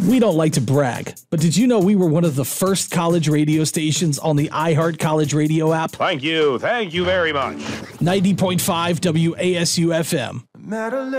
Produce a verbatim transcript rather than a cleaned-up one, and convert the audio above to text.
We don't like to brag, but did you know we were one of the first college radio stations on the iHeart College Radio app? Thank you. Thank you very much. ninety point five W A S U F M.